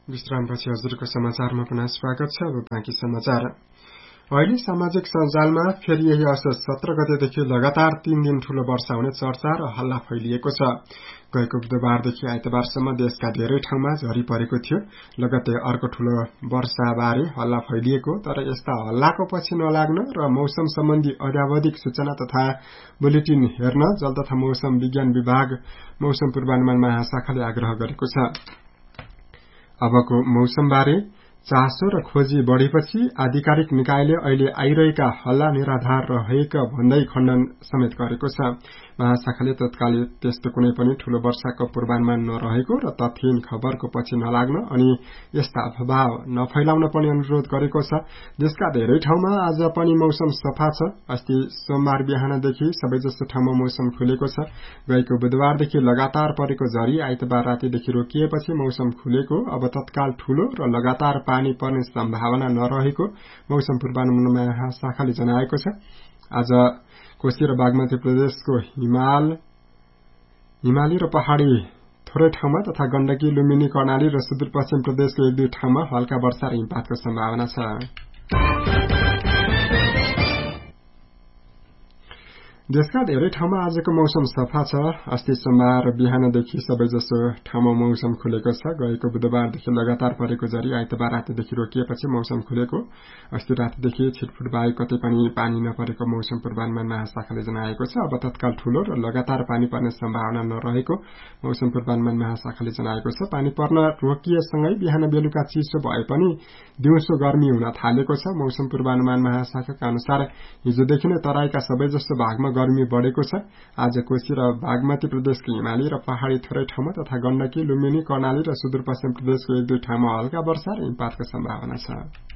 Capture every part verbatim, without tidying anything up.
विश्रामपछि हजुरको समाचारमा पुनः स्वागत छ। अब बाँकी समाचार। अहिले सामाजिक सञ्जालमा फेरि यही असोज सत्र गतेदेखि लगातार तीन दिन ठूलो वर्षा हुने चर्चा र हल्ला फैलिएको छ। गएको बुधबारदेखि आइतबारसम्म देशका धेरै ठाउँमा झरी परेको थियो। लगत्तै अर्को ठूलो वर्षाबारे हल्ला फैलिएको, तर यस्ता हल्लाको पछि नलाग्न र मौसम सम्बन्धी अद्यावधिक सूचना तथा बुलेटिन हेर्न जल तथा मौसम विज्ञान विभाग मौसम पूर्वानुमान महाशाखाले आग्रह गरेको छ। अबको मौसमबारे चासो र खोजी बढ़ेपछि आधिकारिक निकायले अहिले आइरहेका हल्ला निराधार रहेका भन्दै खण्डन समेत गरेको छ। महाशाखाले तत्काल त्यस्तो कुनै पनि ठूलो वर्षाको पूर्वानुमान नरहेको र तथ्यहीन खबरको पछि नलाग्न अनि यस्ता अफवाह नफैलाउन पनि अनुरोध गरेको छ। देशका धेरै ठाउँमा आज पनि मौसम सफा छ। अस्ति सोमबार बिहानदेखि सबैजसो ठाउँमा मौसम खुलेको छ। गएको बुधबारदेखि लगातार परेको झरी आइतबार रातिदेखि रोकिएपछि मौसम खुलेको, अब तत्काल ठूलो र लगातार पानी पर्ने सम्भावना नरहेको मौसम पूर्वानुमान महाशाखाले जनाएको छ। आज कोशी र बागमती प्रदेशको हिमाल हिमाली र पहाड़ी थोरै ठाउँमा तथा गण्डकी, लुम्बिनी, कर्णाली र सुदूरपश्चिम प्रदेशको एक दुई ठाउँमा हल्का वर्षा र हिमपातको सम्भावना छ। देशका धेरै ठाउँमा आजको मौसम सफा छ। अस्ति सोमबार बिहानदेखि सबैजसो ठाउँमा मौसम खुलेको छ। गएको बुधबारदेखि लगातार परेको झरी आइतबार रातिदेखि रोकिएपछि मौसम खुलेको। अस्ति रातिदेखि छिटफुट बाहेक कतै पनि पानी नपरेको मौसम पूर्वानुमान महाशाखाले जनाएको छ। अब तत्काल ठूलो र लगातार पानी पर्ने सम्भावना नरहेको मौसम पूर्वानुमान महाशाखाले जनाएको छ। पानी पर्न रोकिएसँगै बिहान बेलुका चिसो भए पनि दिउँसो गर्मी हुन थालेको छ। मौसम पूर्वानुमान महाशाखाका अनुसार हिजोदेखि नै तराईका सबैजसो भागमा गर्मी बढ़ेको छ। आज कोशी र बागमती प्रदेशको हिमाली र पहाड़ी थोरै ठाउँमा तथा गण्डकी, लुम्बिनी, कर्णाली र सुदूरपश्चिम प्रदेशको एक दुई ठाउँमा हल्का वर्षा र हिमपातको सम्भावना छ।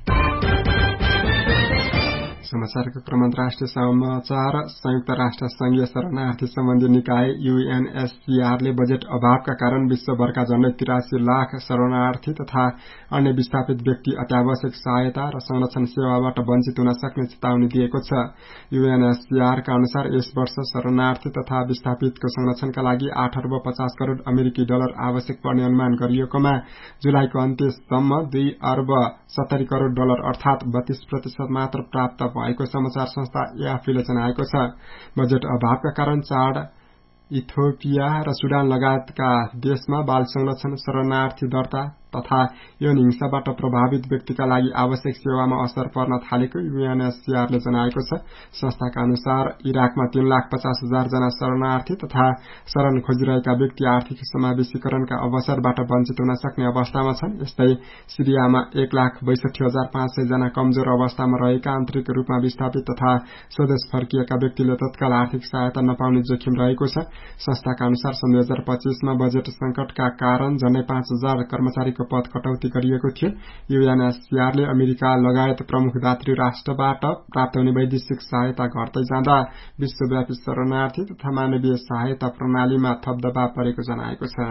समाचारको क्रम अन्तर्राष्ट्रिय समाचार। संयुक्त राष्ट्र संघीय शरणार्थी सम्बन्धी निकाय यूएनएचसीआरले बजेट अभावका कारण विश्वभरका झण्डै तिरासी लाख शरणार्थी तथा अन्य विस्थापित व्यक्ति अत्यावश्यक सहायता र संरक्षण सेवाबाट वञ्चित हुन सक्ने चेतावनी दिएको छ। यूएनएचसीआरका अनुसार यस वर्ष शरणार्थी तथा विस्थापितको संरक्षणका लागि आठ अर्ब पचास करोड़ अमेरिकी डलर आवश्यक पर्ने अनुमान गरिएकोमा जुलाईको अन्त्यसम्म दुई अर्ब सत्तरी करोड़ डलर अर्थात बत्तीस प्रतिशत मात्र प्राप्त भएको समाचार संस्था एएफपीले जनाएको छ। बजेट अभावका कारण चाड इथियोपिया र सुडान लगायतका देशमा बाल संरक्षण, शरणार्थी दर्ता तथा यौन हिंसाबाट प्रभावित व्यक्तिका लागि आवश्यक सेवामा असर पर्न थालेको यूएनएचसीआरले जनाएको छ। संस्थाका अनुसार इराकमा तीन लाख पचास हजार जना शरणार्थी तथा शरण खोजिरहेका व्यक्ति आर्थिक समावेशीकरणका अवसरबाट वञ्चित हुन सक्ने अवस्थामा छन्। यस्तै सिरियामा एक लाख बैसठी हजार पाँच सय जना कमजोर अवस्थामा रहेका आन्तरिक रूपमा विस्थापित तथा स्वदेश फर्किएका व्यक्तिले तत्काल आर्थिक सहायता नपाउने जोखिम रहेको छ। संस्थाका अनुसार सन् दुई हजार पच्चीसमा बजेट संकटका कारण झण्डै पाँच हजार कर्मचारीको पद कटौती गरिएको थियो। यूएनएचसीआरले अमेरिका लगायत प्रमुख दात्री राष्ट्रबाट प्राप्त हुने वैदेशिक सहायता घट्दै जाँदा विश्वव्यापी शरणार्थी तथा मानवीय सहायता प्रणालीमा थप दबाव परेको जनाएको छ।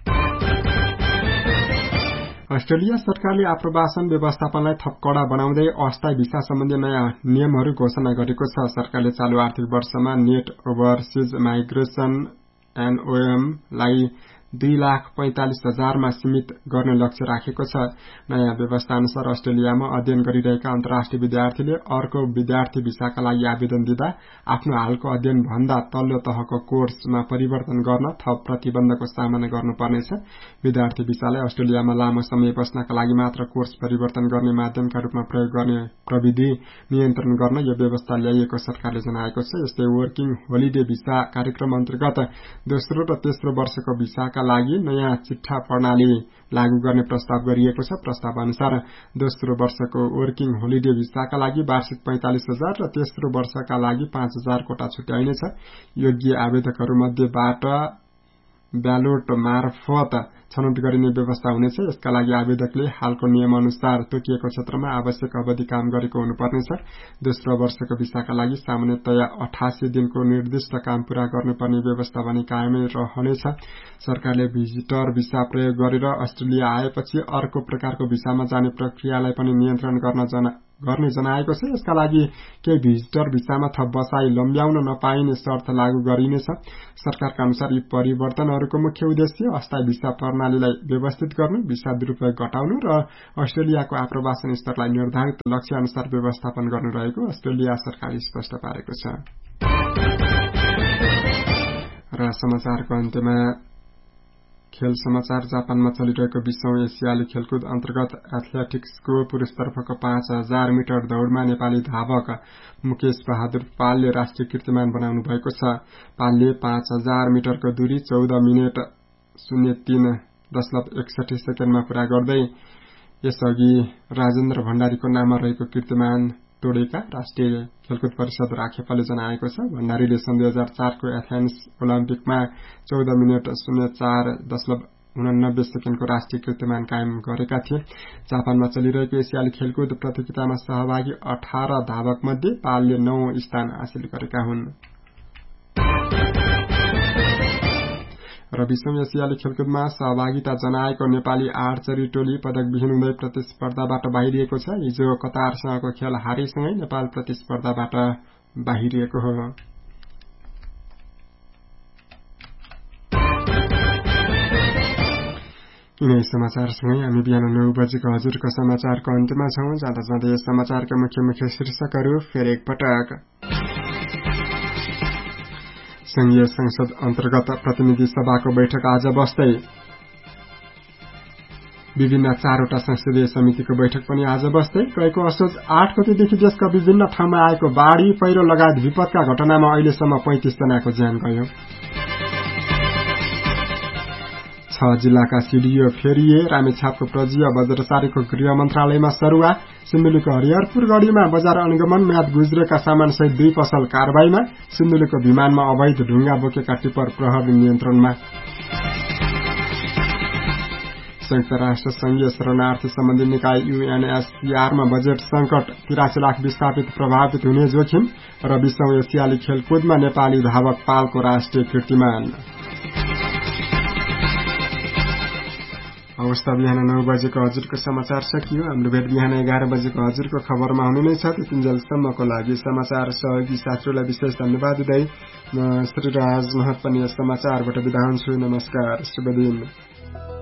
अस्ट्रेलिया सरकारले आप्रवासन व्यवस्थापनलाई थप कड़ा बनाउँदै अस्थायी भिसा सम्बन्धी नयाँ नियमहरू घोषणा गरेको छ। सरकारले चालू आर्थिक वर्षमा नेट ओभरसिज माइग्रेसन एनओएम लाई दुई लाख पैंतालिस हजारमा सीमित गर्ने लक्ष्य राखेको छ। नयाँ व्यवस्था अनुसार अस्ट्रेलियामा अध्ययन गरिरहेका अन्तर्राष्ट्रिय विद्यार्थीले अर्को विद्यार्थी भिसाका लागि आवेदन दिँदा आफ्नो हालको अध्ययन भन्दा तल्लो तहको कोर्समा परिवर्तन गर्न थप प्रतिबन्धको सामना गर्नुपर्नेछ। विद्यार्थी भिसालाई अस्ट्रेलियामा लामो समय बस्नका लागि मात्र कोर्स परिवर्तन गर्ने माध्यमका रूपमा प्रयोग गर्ने प्रविधि नियन्त्रण गर्न यो व्यवस्था ल्याइएको सरकारले जनाएको छ। यस्तै वर्किङ होलिडे भिसा कार्यक्रम अन्तर्गत दोस्रो र तेस्रो वर्षको भिसाका लागि नयाँ चिट्ठा प्रणाली लागू गर्ने प्रस्ताव गरिएको छ। प्रस्ताव अनुसार दोस्रो वर्षको वर्किङ होलिडे भिसाका लागि वार्षिक पैंतालिस हजार र तेस्रो वर्षका लागि पाँच हजार कोटा छुट्याइनेछ। योग्य आवेदकहरू मध्येबाट ब्यालोट मार्फत छनौट गरिने व्यवस्था हुनेछ। यसका लागि आवेदकले हालको नियम अनुसार तोकिएको क्षेत्रमा आवश्यक अवधि काम गरेको हुनुपर्नेछ। दोस्रो वर्षको भिसाका लागि सामान्यतया अठासी दिनको निर्दिष्ट काम पूरा गर्नुपर्ने व्यवस्था पनि कायमै रहनेछ। सरकारले भिजिटर भिसा प्रयोग गरेर अस्ट्रेलिया आएपछि अर्को प्रकारको भिसामा जाने प्रक्रियालाई पनि नियन्त्रण गर्न गर्ने जनाएको छ। यसका लागि केही भिजिटर भिसामा थप बसाई लम्ब्याउन नपाइने शर्त लागू गरिनेछ। सरकारका अनुसार यी परिवर्तनहरूको मुख्य उद्देश्य अस्थायी भिसा प्रणालीलाई व्यवस्थित गर्नु, भिसा दुरूपयोग घटाउनु र अस्ट्रेलियाको आप्रवासन स्तरलाई निर्धारित लक्ष्य अनुसार व्यवस्थापन गर्नु रहेको अस्ट्रेलिया सरकारले स्पष्ट पारेको छ। र समाचारको अन्त्यमा खेल समाचार। जापानमा चलिरहेको बीसौं एसियाली खेलकुद अन्तर्गत एथलेटिक्सको पुरुषतर्फको पाँच हजार मिटर दौड़मा नेपाली धावक मुकेश बहादुर पालले राष्ट्रिय कीर्तिमान बनाउनु भएको छ। पालले पाँच हजार मिटरको दूरी चौध मिनट शून्य तीन दशमलव एकसठी सेकेण्डमा पूरा गर्दै यसअघि राजेन्द्र भण्डारीको नाममा रहेको कीर्तिमान तोडेका राष्ट्रिय खेलकुद परिषद राखेपाले जनाएको छ। भण्डारीले सन् दुई हजार चारको एथेन्स ओलम्पिकमा चौध मिनट शून्य चार दशमलव उनानब्बे सेकेण्डको राष्ट्रिय कीर्तिमान कायम गरेका थिए। जापानमा चलिरहेको एसियाली खेलकुद प्रतियोगितामा सहभागी अठार धावक मध्ये पालले नौ स्थान हासिल गरेका हुन्। र बीसौं एसियाली खेलकुदमा सहभागिता जनाएको नेपाली आर्चरी टोली पदकविहीन हुँदै प्रतिस्पर्धाबाट बाहिरिएको छ। हिजो कतारसँगको खेल हारेसँगै नेपाल प्रतिस्पर्धाबाट बाहिरिएको हो। यिनै समाचारसँगै हामी बिहान नौ बजेको हजुरको समाचारको अन्त्यमा छौं। जाँदा जाँदै यस समाचारका मुख्य मुख्य शीर्षकहरू फेरि एकपटक। संघीय संसद अन्तर्गत प्रतिनिधि सभाको बैठक आज बस्दै। विभिन्न चारवटा संसदीय समितिको बैठक पनि आज बस्दै। गएको असोज आठ गतेदेखि देशका विभिन्न ठाउँमा आएको बाढ़ी पहिरो लगायत विपदका घटनामा अहिलेसम्म पैंतिस जनाको ज्यान गयो। छ जिल्लाका सीडीओ फेरिए। रामेछापको प्रजीय बज्रचारीको गृह मन्त्रालयमा सरुवा। सिन्धुलीको हरिहरपुर गढीमा बजार अनुगमन म्याद गुज्रेका सामान सहित दुई पसल कारबाहीमा। सिन्धुलीको विमानमा अवैध ढुङ्गा बोकेका टिप्पर प्रहरी नियन्त्रणमा। संयुक्त राष्ट्र संघीय शरणार्थी सम्बन्धी निकाय यूएनएचसीआरमा बजेट संकट। तिरासी लाख विस्थापित प्रभावित हुने जोखिम र बीसौं एसियाली खेलकुदमा नेपाली धावक पालको राष्ट्रिय कीर्तिमान। अवस्था बिहान नौ बजेको हजुरको समाचार सकियो। हाम्रो भेट बिहान एघार बजेको हजुरको खबरमा हुने नै छ। त्यतिन्जेलसम्मको लागि समाचार सहयोगी साथीहरूलाई विशेष धन्यवाद दिँदै म श्रीराज महत पनि यस समाचारबाट बिदा हुन्छु। नमस्कार, शुभ दिन।